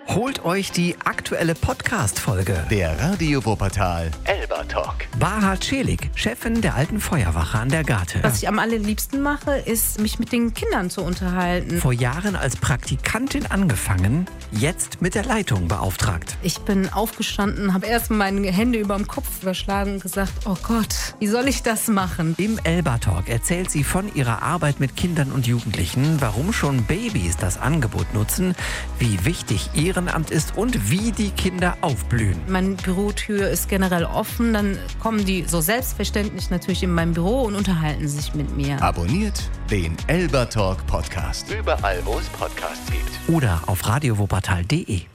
Holt euch die aktuelle Podcast-Folge. Der Radio Wuppertal Elba Talk. Baha Celik, Chefin der Alten Feuerwache an der Garte. Was ich am allerliebsten mache, ist, mich mit den Kindern zu unterhalten. Vor Jahren als Praktikantin angefangen, jetzt mit der Leitung beauftragt. Ich bin aufgestanden, habe erst meine Hände über dem Kopf überschlagen und gesagt, oh Gott, wie soll ich das machen? Im Elba Talk erzählt sie von ihrer Arbeit mit Kindern und Jugendlichen, warum schon Babys das Angebot nutzen, wie wichtig Ehrenamt ist und wie die Kinder aufblühen. Meine Bürotür ist generell offen, dann kommen die so selbstverständlich natürlich in mein Büro und unterhalten sich mit mir. Abonniert den Elba Talk Podcast. Überall, wo es Podcasts gibt. Oder auf radiowuppertal.de.